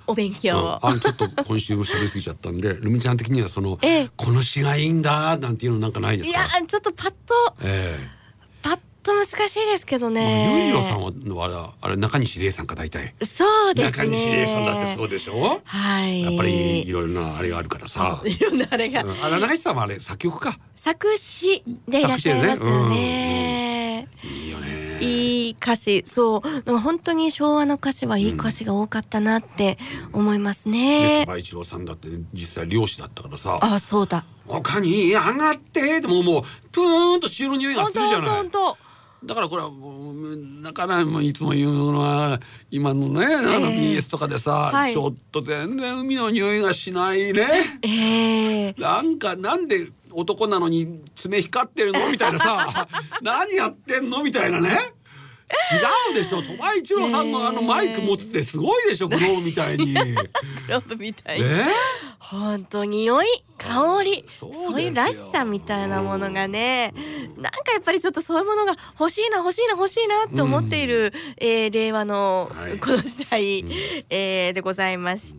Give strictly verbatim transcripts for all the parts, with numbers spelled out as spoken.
お勉強を、 うん、あのちょっと今週も喋りすぎちゃったんでルミちゃん的にはその、 ええ、 この詩がいいんだなんていうのなんかないですか？ いやちょっとパッと、 ええ、 パッと難しいですけどね。 ゆいろさんはあれあれ中西礼さんか大体。 そうですね。 中西礼さんだってそうでしょ。 はい。 やっぱりいろいろなあれがあるからさ。 いろんなあれが。 うん、あれ中西さんはあれ作曲家。 作詞でいらっしゃいますよね。 うんうん、いいよね。 いい歌詞、そう本当に昭和の歌詞はいい歌詞が多かったなって思いますね。 鳥羽一郎さんだって実際漁師だったからさ。 あ、そうだ。 丘に上がってでももうプーンと潮の匂いがするじゃない。 本当だからこれはもうだからもういつも言うのは今のね、あの ビーエス とかでさ、はい、ちょっと全然海の匂いがしないね、えー、なんかなんで男なのに爪光ってるのみたいなさ何やってんのみたいなね。違うでしょ。鳥羽一郎さんのあのマイク持つってすごいでしょ。グローブみたいに。グローブみたいに。本当匂い、香り、そうそういうらしさみたいなものがね、なんかやっぱりちょっとそういうものが欲しいな欲しいな欲しいなって思っている、うんえー、令和のこの時代、はいえー、でございました。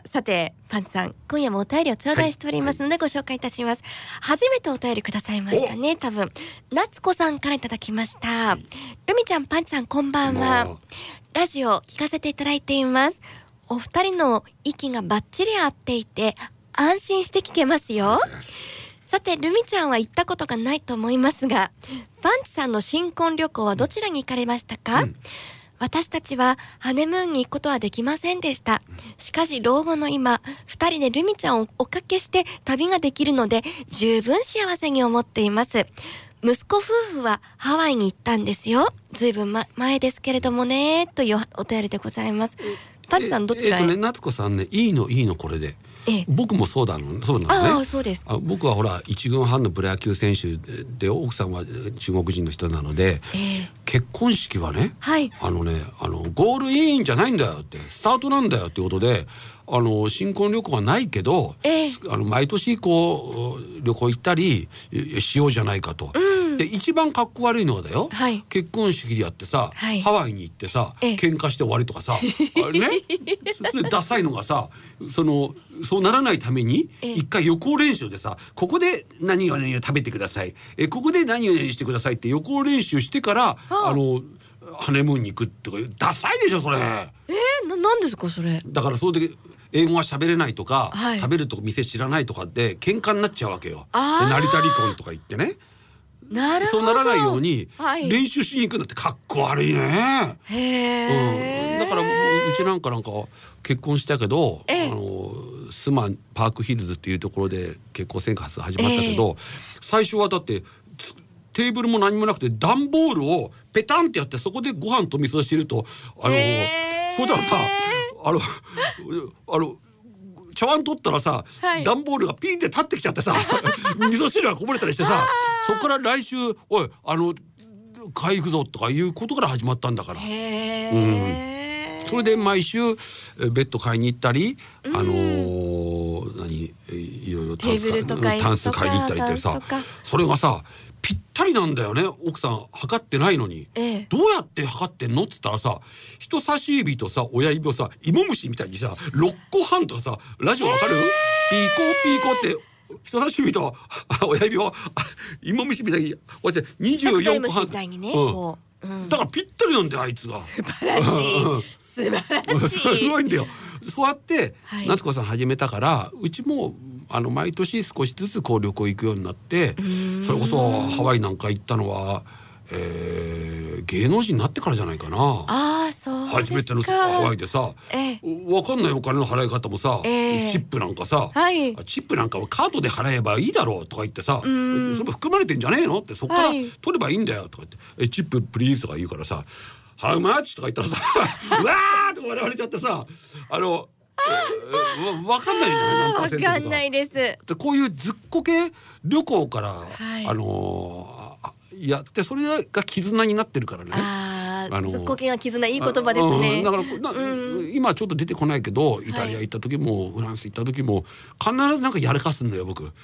さてパンツさん、今夜もお便りを頂戴しておりますのでご紹介いたします。はい、初めてお便りくださいましたね。多分夏子さんからいただきました。ルミちゃん、パンツさん、こんばんは。ラジオ聞かせていただいています。お二人の息がバッチリ合っていて安心して聞けますよ。さてルミちゃんは行ったことがないと思いますが、パンツさんの新婚旅行はどちらに行かれましたか？うん、私たちはハネムーンに行くことはできませんでした。しかし老後の今、二人でルミちゃんをおかけして旅ができるので十分幸せに思っています。息子夫婦はハワイに行ったんですよ。ずいぶん、ま、前ですけれどもね、というお便りでございます。パンツさんどちらへ？えっとね、 夏子さんね、いいのいいのこれで。ええ、僕もそうだの、そうなのね。 ああ、そうです。 あ、僕はほら一軍半のプロ野球選手で奥さんは中国人の人なので、ええ、結婚式はね、はい、あのねあのゴールインじゃないんだよってスタートなんだよっていうことで、あの新婚旅行はないけど、ええ、あの毎年こう旅行行ったりしようじゃないかと。うん、で一番かっこ悪いのはだよ、はい、結婚式でやってさ、はい、ハワイに行ってさ、ええ、喧嘩して終わりとかさあれねそれダサいのがさ、そのそうならないために一回予行練習でさ、ここで何を、ね、食べてください、えここで何を、ね、してくださいって予行練習してから、あのハネムーンに行くってダサいでしょそれ。えー、な、なんですかそれ。 だからそれで英語は喋れないとか、はい、食べるとこ店知らないとかで喧嘩になっちゃうわけよ。で成田離婚とか言ってね。 なるほど。 そうならないように練習しに行くんだってかっこ悪いね。へー、うん、だからもううちなんかなんか結婚したけど、あのスマンパークヒルズっていうところで結婚生活始まったけど、最初はだってテーブルも何もなくて段ボールをペタンってやってそこでご飯と味噌汁とあのそうだからさ、あのあの茶碗取ったらさ、はい、段ボールがピーって立ってきちゃってさ味噌汁がこぼれたりしてさ、そこから来週おいあの買い行くぞとかいうことから始まったんだから。へー、うん、それで毎週ベッド買いに行ったり、あのー、何いろいろタンスタンス買いに行ったりってさ、それがさぴったりなんだよね。奥さん測ってないのに、ええ、どうやって測ってんのっつったらさ、人差し指とさ親指をさ芋虫みたいにさろっこはんとかさ、ラジオわかる？ピーコーピーコーって人差し指と親指を芋虫みたいにこうやってにじゅうよんこはんみたいにね、こう、うん、だからぴったりなんだよあいつが。 素晴らしい素晴らしいすごいんだよ。そうやって、はい、夏子さん始めたから、うちもあの毎年少しずつこう旅行行くようになって、それこそハワイなんか行ったのは、えー、芸能人になってからじゃないかな。 あ、そうですか。 初めてのハワイでさ、ええ、分かんないお金の払い方もさ、えー、チップなんかさ、はい、チップなんかはカードで払えばいいだろうとか言ってさ、それも含まれてんじゃねえのって、そっから取ればいいんだよとか言って、はい、チッププリーズとか言うからさ、ハウマッチとか言ったらさうわーって笑われちゃってさ、あのわかんないじゃない。 わかんないです。でこういうずっこけ旅行から、はい、あのー、やってそれが絆になってるからね。 ああのー、ずっこけが絆、いい言葉ですね。 だからな、うん、今ちょっと出てこないけど、イタリア行った時も、はい、フランス行った時も必ずなんかやらかすんだよ僕。で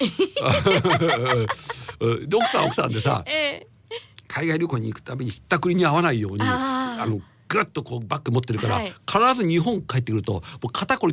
奥さん奥さんでさ、えー、海外旅行に行くためにひったくりに合わないようにあのグッとこうバッグ持ってるから、はい、必ず日本帰ってくるともう肩こり